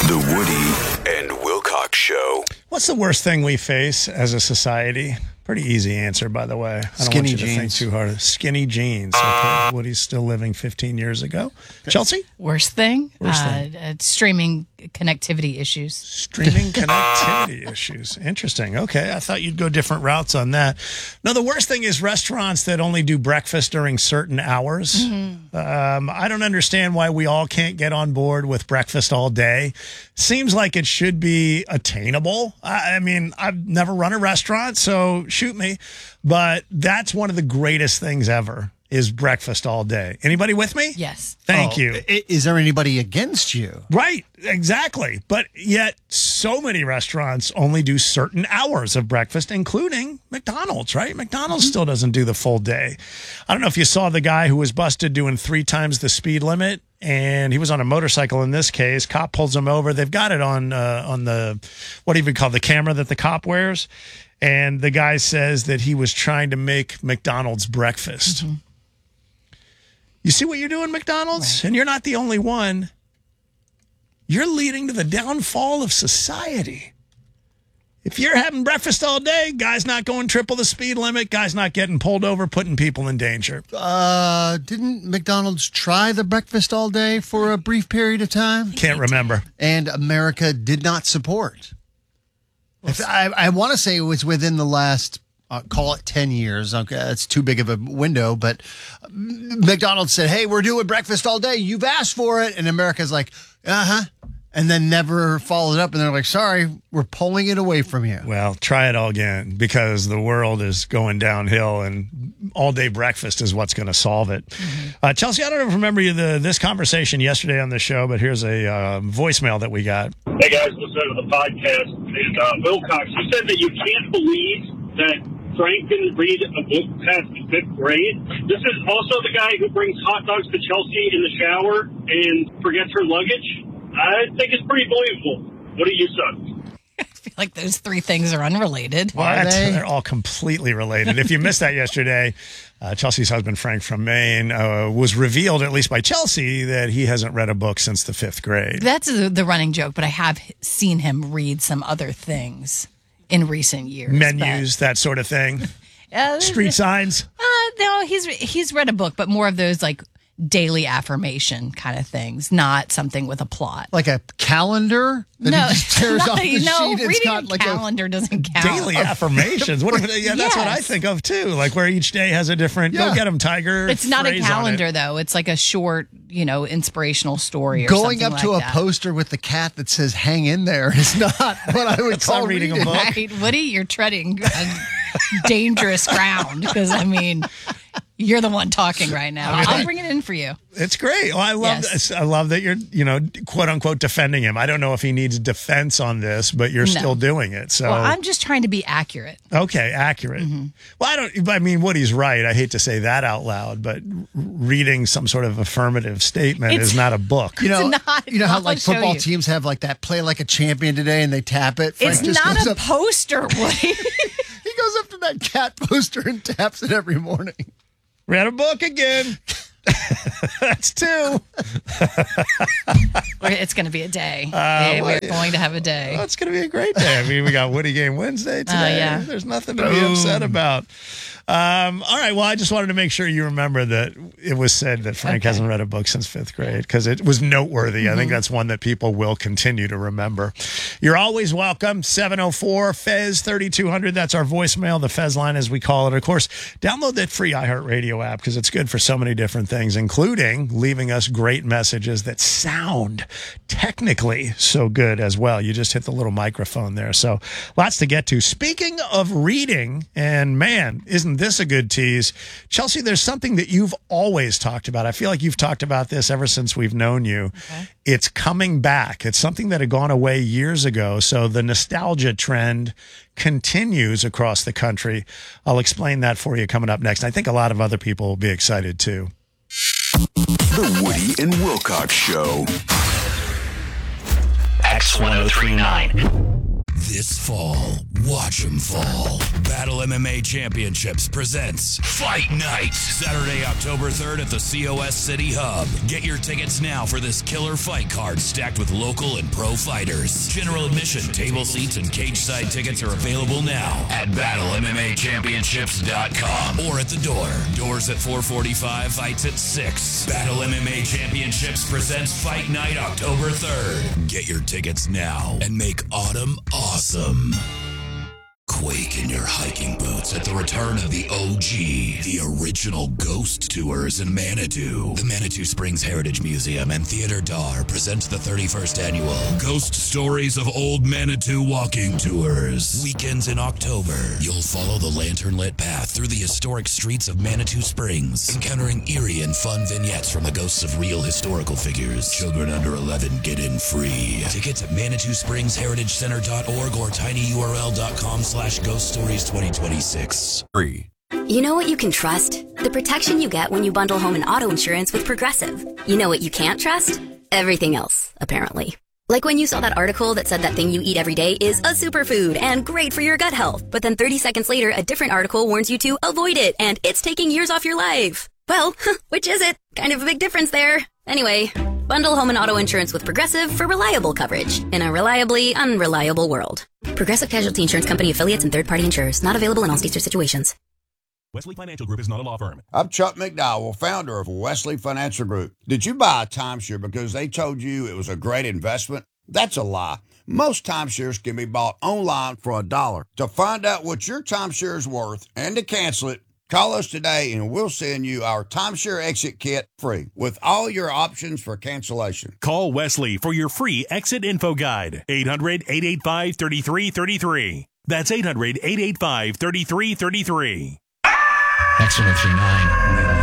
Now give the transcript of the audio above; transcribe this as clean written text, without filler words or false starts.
The Woody and Wilcox Show. What's the worst thing we face as a society? Pretty easy answer, by the way. I don't Skinny want you to think jeans. too hard. Skinny jeans. Okay. Woody's still living 15 years ago. Chelsea? Worst thing? Worst thing. Streaming connectivity issues. Streaming connectivity issues. Interesting. Okay. I thought you'd go different routes on that. No, the worst thing is restaurants that only do breakfast during certain hours. I don't understand why we all can't get on board with breakfast all day. Seems like it should be attainable. I mean, I've never run a restaurant, so shoot me. But that's one of the greatest things ever is breakfast all day. Anybody with me? Yes. Thank you. Is there anybody against you? Right, exactly. But yet, so many restaurants only do certain hours of breakfast, including McDonald's, right? McDonald's still doesn't do the full day. I don't know if you saw the guy who was busted doing 3 times the speed limit, and he was on a motorcycle in this case. Cop pulls him over. They've got it on the, what do you even call the camera that the cop wears? And the guy says that he was trying to make McDonald's breakfast. You see what you're doing, McDonald's? Right. And you're not the only one. You're leading to the downfall of society. If you're having breakfast all day, guy's not going triple the speed limit, guy's not getting pulled over, putting people in danger. Didn't McDonald's try the breakfast all day for a brief period of time? Can't remember. And America did not support. I want to say it was within the last, call it 10 years. Okay, that's too big of a window. But McDonald's said, hey, we're doing breakfast all day. You've asked for it. And America's like, uh-huh. And then never followed up. And they're like, sorry, we're pulling it away from you. Well, try it all again because the world is going downhill and all-day breakfast is what's going to solve it. Chelsea, I don't know if you remember this conversation yesterday on the show, but here's a voicemail that we got. Hey, guys, listen to the podcast. And Wilcox, you said that you can't believe that Frank didn't read a book past the 5th grade. This is also the guy who brings hot dogs to Chelsea in the shower and forgets her luggage. I think it's pretty believable. What do you say? I feel like those 3 things are unrelated. What? They're all completely related. If you missed that yesterday, Chelsea's husband, Frank from Maine, was revealed, at least by Chelsea, that he hasn't read a book since the 5th grade. That's the running joke, but I have seen him read some other things in recent years. Menus, that sort of thing. Street signs. No, he's read a book, but more of those like daily affirmation kind of things, not something with a plot. Like a calendar that he just tears off the sheet. Reading a calendar doesn't count. Daily affirmations. That's what I think of too. Like where each day has a different. Go get 'em, Tiger. It's not a calendar though. It's like a short, inspirational story. Or going something up to like a that. poster with the cat that says "Hang in there" is not what I would call reading a book. Right, Woody, you're treading dangerous ground because you're the one talking right now. I'll bring it in for you. It's great. Well, I love this. I love that you're, quote unquote, defending him. I don't know if he needs defense on this, but you're still doing it. So I'm just trying to be accurate. Okay, accurate. Well, Woody's right. I hate to say that out loud, but reading some sort of affirmative statement is not a book. You know how I'll like show football you. teams have like that play like a champion today and they tap it. Frank It's just not goes a up- poster, Woody. He goes up to that cat poster and taps it every morning. Read a book again. That's 2. It's going to be a day. We're going to have a day. It's going to be a great day. We got Woody Game Wednesday today. Yeah. There's nothing to be upset about. All right. Well, I just wanted to make sure you remember that it was said that Frank hasn't read a book since 5th grade because it was noteworthy. I think that's one that people will continue to remember. You're always welcome. 704-FEZ-3200. That's our voicemail, the Fez line as we call it. Of course, download that free iHeartRadio app because it's good for so many different things, including leaving us great messages that sound technically so good as well. You just hit the little microphone there. So lots to get to. Speaking of reading, and man, isn't this a good tease? Chelsea, there's something that you've always talked about. I feel like you've talked about this ever since we've known you. Okay. It's coming back. It's something that had gone away years ago. So the nostalgia trend continues across the country. I'll explain that for you coming up next. I think a lot of other people will be excited too. The Woody and Wilcox Show. X1039. This fall, watch 'em fall. Battle MMA Championships presents Fight Night, Saturday, October 3rd at the COS City Hub. Get your tickets now for this killer fight card stacked with local and pro fighters. General admission, table seats, and cage side tickets are available now at BattleMMAChampionships.com or at the door. Doors at 4:45, fights at 6. Battle MMA Championships presents Fight Night, October 3rd. Get your tickets now and make autumn awesome. Quake in your hiking boots at the return of the OG, the original Ghost Tours in Manitou. The Manitou Springs Heritage Museum and Theater Dar presents the 31st annual Ghost Stories of Old Manitou Walking Tours. Weekends in October, you'll follow the lantern-lit path through the historic streets of Manitou Springs, encountering eerie and fun vignettes from the ghosts of real historical figures. Children under 11 get in free. Tickets at ManitouSpringsHeritageCenter.org or tinyurl.com/Ghost Stories 2026. Free. You know what you can trust? The protection you get when you bundle home and auto insurance with Progressive. You know what you can't trust? Everything else, apparently. Like when you saw that article that said that thing you eat every day is a superfood and great for your gut health, but then 30 seconds later, a different article warns you to avoid it and it's taking years off your life. Well, which is it? Kind of a big difference there. Anyway, bundle home and auto insurance with Progressive for reliable coverage in a reliably unreliable world. Progressive Casualty Insurance Company affiliates and third-party insurers. Not available in all states or situations. Wesley Financial Group is not a law firm. I'm Chuck McDowell, founder of Wesley Financial Group. Did you buy a timeshare because they told you it was a great investment? That's a lie. Most timeshares can be bought online for $1. To find out what your timeshare is worth and to cancel it, call us today and we'll send you our timeshare exit kit free with all your options for cancellation. Call Wesley for your free exit info guide. 800-885-3333. That's 800-885-3333. X1039.